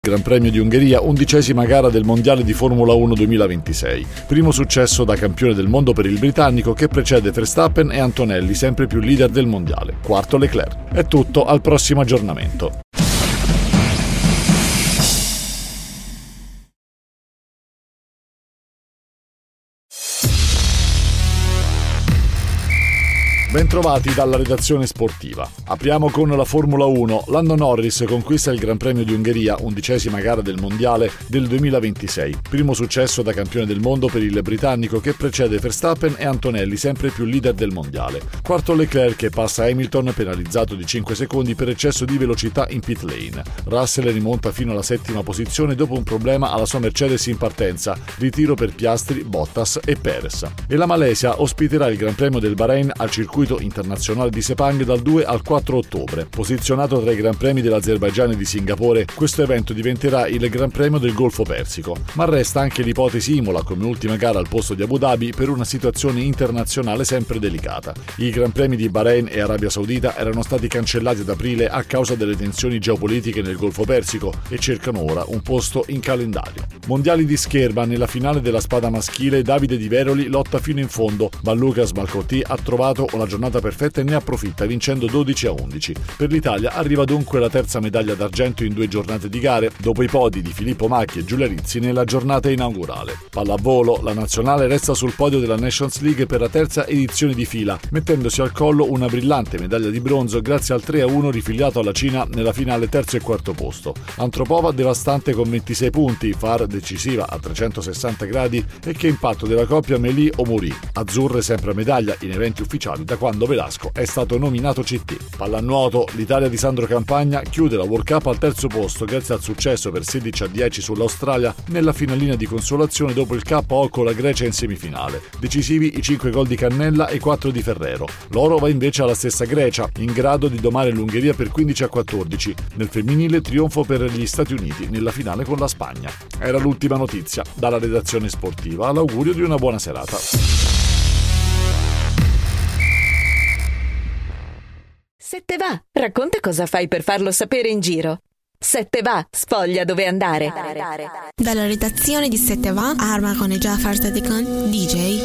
Gran Premio di Ungheria, 11ª gara del Mondiale di Formula 1 2026. Primo successo da campione del mondo per il britannico che precede Verstappen e Antonelli, sempre più leader del mondiale. Quarto Leclerc. È tutto, al prossimo aggiornamento. Bentrovati dalla redazione sportiva. Apriamo con la Formula 1. Lando Norris conquista il Gran Premio di Ungheria, 11ª gara del Mondiale del 2026. Primo successo da campione del mondo per il britannico che precede Verstappen e Antonelli, sempre più leader del mondiale. Quarto Leclerc che passa Hamilton, penalizzato di 5 secondi per eccesso di velocità in pit lane. Russell rimonta fino alla 7ª posizione dopo un problema alla sua Mercedes in partenza, ritiro per Piastri, Bottas e Perez. E la Malesia ospiterà il Gran Premio del Bahrain al circuito internazionale di Sepang dal 2 al 4 ottobre. Posizionato tra i Gran Premi dell'Azerbaigian e di Singapore, questo evento diventerà il Gran Premio del Golfo Persico, ma resta anche l'ipotesi Imola come ultima gara al posto di Abu Dhabi per una situazione internazionale sempre delicata. I Gran Premi di Bahrain e Arabia Saudita erano stati cancellati ad aprile a causa delle tensioni geopolitiche nel Golfo Persico e cercano ora un posto in calendario. Mondiali di scherma, nella finale della spada maschile Davide Di Veroli lotta fino in fondo, ma Lucas Malcotti ha trovato una giornata perfetta e ne approfitta vincendo 12-11. Per l'Italia arriva dunque la terza medaglia d'argento in 2 giornate di gare, dopo i podi di Filippo Macchi e Giulia Rizzi nella giornata inaugurale. Pallavolo, la nazionale resta sul podio della Nations League per la terza edizione di fila, mettendosi al collo una brillante medaglia di bronzo grazie al 3-1 rifiliato alla Cina nella finale terzo e quarto posto. Antropova devastante con 26 punti, Far decisiva a 360 gradi e che impatto della coppia Melì-Omuri. Azzurre sempre a medaglia in eventi ufficiali da quando Velasco è stato nominato CT. Pallanuoto, l'Italia di Sandro Campagna chiude la World Cup al terzo posto grazie al successo per 16-10 sull'Australia nella finalina di consolazione dopo il KO con la Grecia in semifinale. Decisivi i 5 gol di Cannella e 4 di Ferrero. L'oro va invece alla stessa Grecia, in grado di domare l'Ungheria per 15-14. Nel femminile trionfo per gli Stati Uniti nella finale con la Spagna. Era l'ultima notizia. Dalla redazione sportiva l'augurio di una buona serata. Se te va, racconta cosa fai per farlo sapere in giro. Se te va, sfoglia dove andare. Dalla redazione di Se te va, Arma con Jafar Sadekan, DJ.